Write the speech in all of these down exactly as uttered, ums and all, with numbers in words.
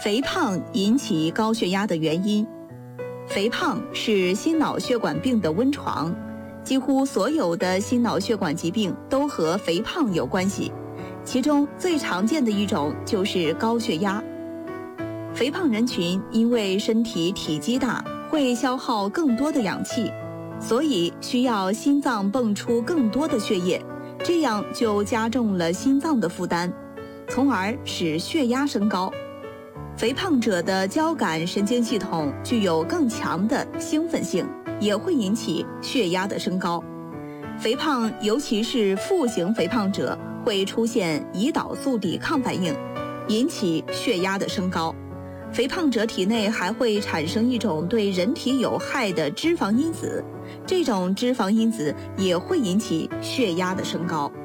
肥胖引起高血压的原因。肥胖是心脑血管病的温床，几乎所有的心脑血管疾病都和肥胖有关系，其中最常见的一种就是高血压。肥胖人群因为身体体积大，会消耗更多的氧气，所以需要心脏泵出更多的血液，这样就加重了心脏的负担，从而使血压升高。肥胖者的交感神经系统具有更强的兴奋性，也会引起血压的升高。肥胖，尤其是腹型肥胖者，会出现胰岛素抵抗反应，引起血压的升高。肥胖者体内还会产生一种对人体有害的脂肪因子，这种脂肪因子也会引起血压的升高。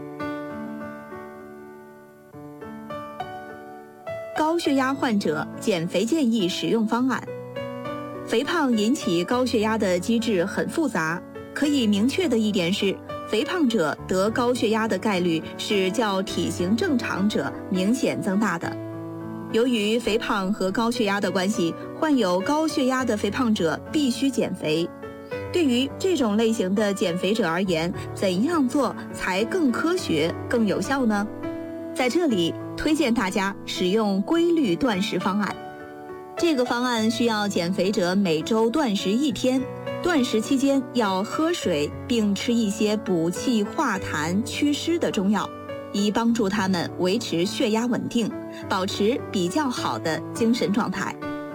高血压患者减肥建议使用方案。肥胖引起高血压的机制很复杂，可以明确的一点是，肥胖者得高血压的概率是较体型正常者明显增大的。由于肥胖和高血压的关系，患有高血压的肥胖者必须减肥。对于这种类型的减肥者而言，怎样做才更科学、更有效呢？在这里推荐大家使用规律断食方案。这个方案需要减肥者每周断食一天，断食期间要喝水，并吃一些补气化痰祛湿的中药，以帮助他们维持血压稳定，保持比较好的精神状态。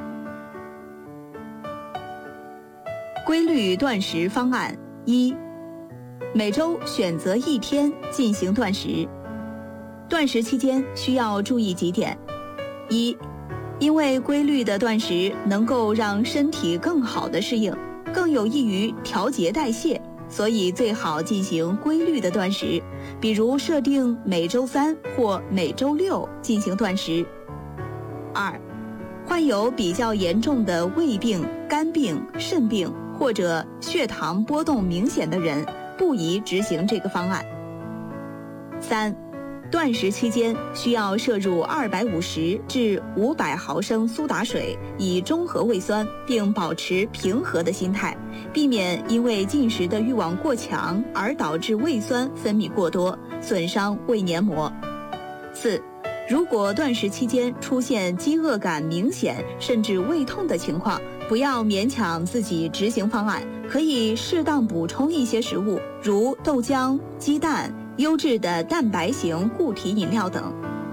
规律断食方案一，每周选择一天进行断食。断食期间需要注意几点：一，因为规律的断食能够让身体更好的适应，更有益于调节代谢，所以最好进行规律的断食，比如设定每周三或每周六进行断食。二，患有比较严重的胃病、肝病、肾病或者血糖波动明显的人，不宜执行这个方案。三，断食期间需要摄入二百五十至五百毫升苏打水，以中和胃酸，并保持平和的心态，避免因为进食的欲望过强而导致胃酸分泌过多，损伤胃黏膜。四，如果断食期间出现饥饿感明显甚至胃痛的情况，不要勉强自己执行方案，可以适当补充一些食物，如豆浆、鸡蛋、优质的蛋白型固体饮料等。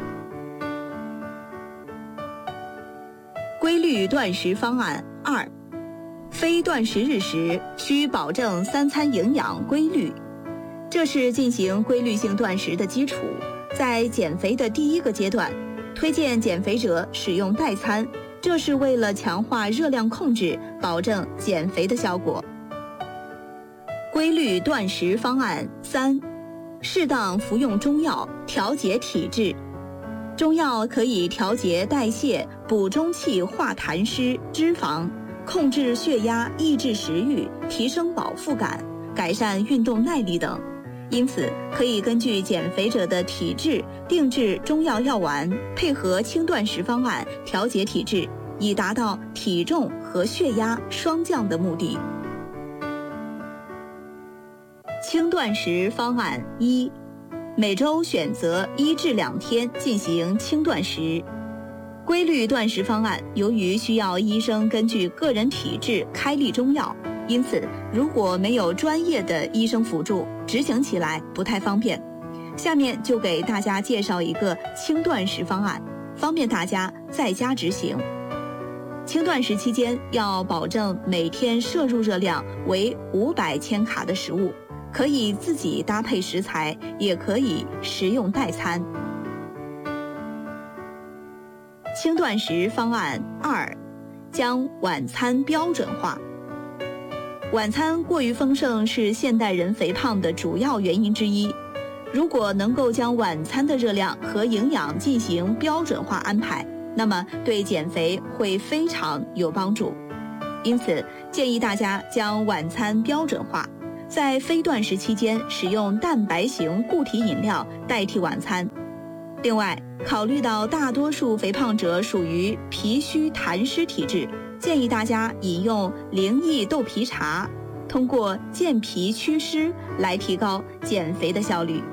规律断食方案二，非断食日时需保证三餐营养规律，这是进行规律性断食的基础。在减肥的第一个阶段，推荐减肥者使用代餐，这是为了强化热量控制，保证减肥的效果。规律断食方案三，适当服用中药调节体质。中药可以调节代谢，补中气化痰湿脂肪，控制血压，抑制食欲，提升饱腹感，改善运动耐力等。因此可以根据减肥者的体质定制中药药丸，配合轻断食方案调节体质，以达到体重和血压双降的目的。轻断食方案一，每周选择一至两天进行轻断食。规律断食方案由于需要医生根据个人体质开立中药，因此如果没有专业的医生辅助，执行起来不太方便。下面就给大家介绍一个轻断食方案，方便大家在家执行。轻断食期间要保证每天摄入热量为五百千卡的食物，可以自己搭配食材，也可以食用代餐。轻断食方案二，将晚餐标准化。晚餐过于丰盛是现代人肥胖的主要原因之一。如果能够将晚餐的热量和营养进行标准化安排，那么对减肥会非常有帮助。因此，建议大家将晚餐标准化，在非断食期间使用蛋白型固体饮料代替晚餐。 另外，考虑到大多数肥胖者属于脾虚痰湿体质，建议大家饮用灵益豆皮茶，通过健脾祛湿来提高减肥的效率。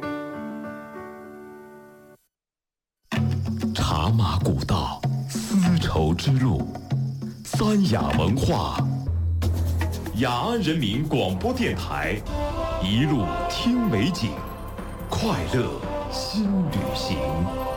茶马古道，丝绸之路，三雅文化，雅安人民广播电台，一路听美景，快乐新旅行。